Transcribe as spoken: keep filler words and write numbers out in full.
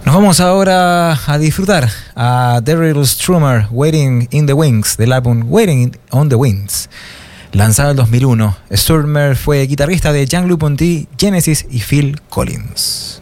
Nos vamos ahora a disfrutar a Daryl Strummer, Waiting in the Wings, del álbum Waiting on the Wings, lanzado en dos mil uno. Strummer fue guitarrista de Jean-Luc Ponty, Genesis y Phil Collins.